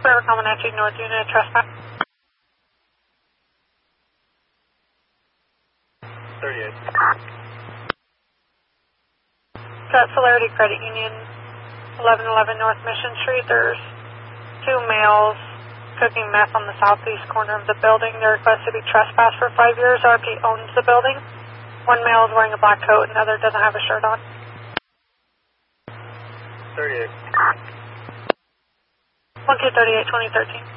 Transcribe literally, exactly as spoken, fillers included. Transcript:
River Comanche North Unit, trespass. thirty-eight. Got Celerity Credit Union, eleven eleven North Mission Street. There's two males cooking meth on the southeast corner of the building. They're requested to be trespassed for five years. R P owns the building. One male is wearing a black coat and the other doesn't have a shirt on. thirty-eight. one Q thirty-eight, twenty thirteen.